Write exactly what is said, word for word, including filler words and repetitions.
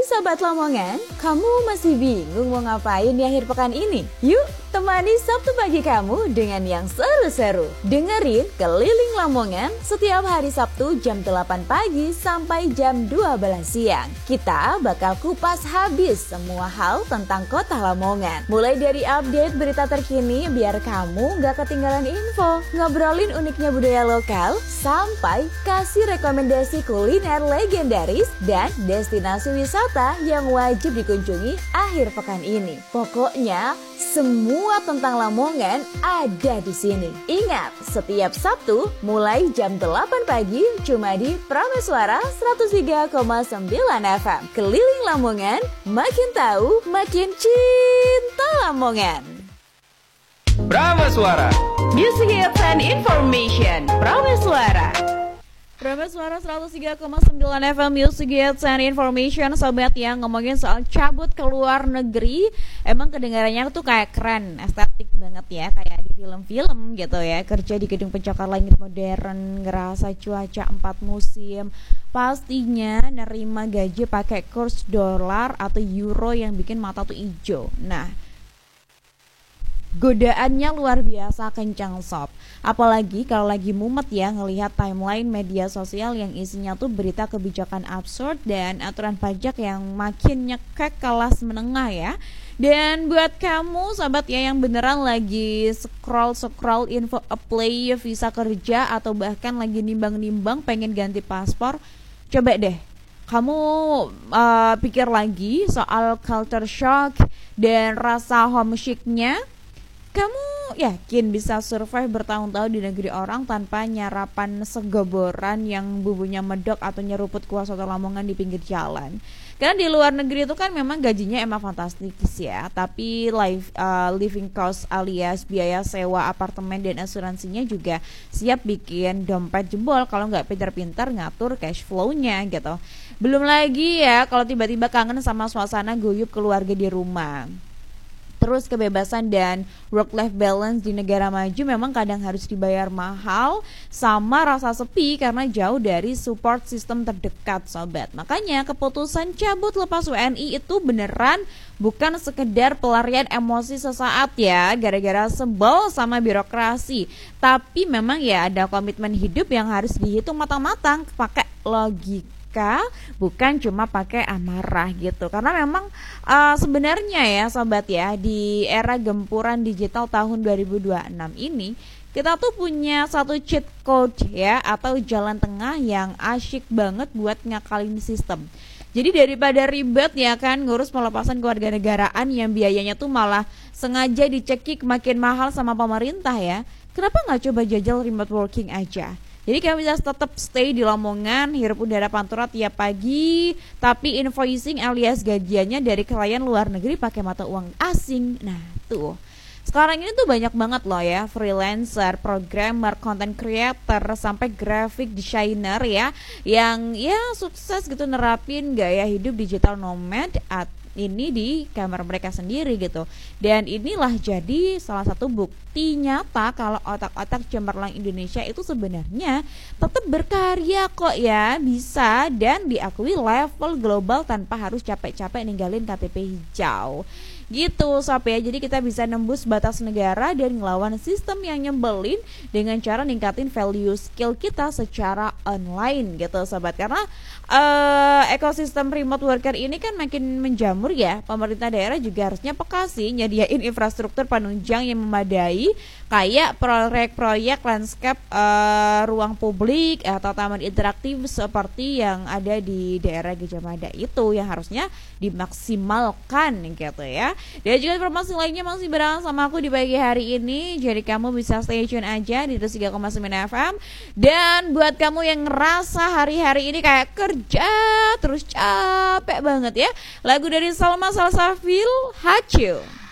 Sobat Lamongan, kamu masih bingung mau ngapain di akhir pekan ini? Yuk, temani Sabtu pagi kamu dengan yang seru-seru. Dengerin Keliling Lamongan setiap hari Sabtu jam delapan pagi sampai jam dua belas siang. Kita bakal kupas habis semua hal tentang kota Lamongan. Mulai dari update berita terkini biar kamu gak ketinggalan info, ngobrolin uniknya budaya lokal, sampai kasih rekomendasi kuliner legendaris dan destinasi wisata yang wajib dikunjungi akhir pekan ini. Pokoknya semua tentang Lamongan ada di sini. Ingat, setiap Sabtu mulai jam delapan pagi cuma di Prameswara seratus tiga koma sembilan F M. Keliling Lamongan, makin tahu makin cinta Lamongan. Prameswara Music Hits and Information. Prameswara Prameswara seratus tiga koma sembilan F M, Music Hits and Information. Sobat yang ngomongin soal cabut ke luar negeri, emang kedengarannya tuh kayak keren, estetik banget ya, kayak di film-film gitu ya. Kerja di gedung pencakar langit modern, ngerasa cuaca empat musim, pastinya nerima gaji pakai kurs dolar atau euro yang bikin mata tuh hijau. Nah, godaannya luar biasa kencang sob. Apalagi kalau lagi mumet ya ngelihat timeline media sosial yang isinya tuh berita kebijakan absurd dan aturan pajak yang makin nyekek kelas menengah ya. Dan buat kamu sahabat ya yang beneran lagi scroll-scroll info apply visa kerja atau bahkan lagi nimbang-nimbang pengen ganti paspor, coba deh kamu uh, pikir lagi soal culture shock dan rasa homesicknya. Kamu yakin bisa survive bertahun-tahun di negeri orang tanpa nyarapan segoboran yang bumbunya medok atau nyeruput kuah soto Lamongan di pinggir jalan? Karena di luar negeri itu kan memang gajinya emang fantastis ya, tapi life, uh, living cost alias biaya sewa apartemen dan asuransinya juga siap bikin dompet jebol kalau nggak pintar-pintar ngatur cash flow-nya gitu. Belum lagi ya kalau tiba-tiba kangen sama suasana guyup keluarga di rumah. Terus kebebasan dan work-life balance di negara maju memang kadang harus dibayar mahal sama rasa sepi karena jauh dari support system terdekat sobat. Makanya keputusan cabut lepas W N I itu beneran bukan sekedar pelarian emosi sesaat ya, gara-gara sebel sama birokrasi. Tapi memang ya ada komitmen hidup yang harus dihitung matang-matang pakai logika, bukan cuma pakai amarah gitu. Karena memang uh, sebenarnya ya sobat ya, di era gempuran digital tahun dua ribu dua puluh enam ini kita tuh punya satu cheat code ya, atau jalan tengah yang asyik banget buat ngakalin sistem. Jadi daripada ribet ya kan ngurus pelepasan kewarganegaraan yang biayanya tuh malah sengaja dicekik makin mahal sama pemerintah ya, kenapa gak coba jajal remote working aja? Jadi kamu bisa tetap stay di Lamongan, hirup udara Pantura tiap pagi, tapi invoicing alias gajiannya dari klien luar negeri pakai mata uang asing. Nah tuh, sekarang ini tuh banyak banget loh ya, freelancer, programmer, content creator, sampai graphic designer ya, yang ya sukses gitu nerapin gaya hidup digital nomad at ini di kamar mereka sendiri gitu. Dan inilah jadi salah satu bukti nyata kalau otak-otak cemerlang Indonesia itu sebenarnya tetap berkarya kok ya, bisa dan diakui level global tanpa harus capek-capek ninggalin K T P hijau gitu sob ya. Jadi kita bisa nembus batas negara dan ngelawan sistem yang nyebelin dengan cara ningkatin value skill kita secara online gitu sobat. Karena uh, ekosistem remote worker ini kan makin menjamur ya, pemerintah daerah juga harusnya peka sih nyediain infrastruktur penunjang yang memadai kayak proyek-proyek landscape uh, ruang publik atau taman interaktif seperti yang ada di daerah Gajah Mada itu yang harusnya dimaksimalkan gitu ya. Dan juga informasi lainnya masih bareng sama aku di pagi hari ini. Jadi kamu bisa stay tune aja di seratus tiga koma sembilan F M. Dan buat kamu yang ngerasa hari-hari ini kayak kerja terus capek banget ya, lagu dari Salma Salsafil, Hacu.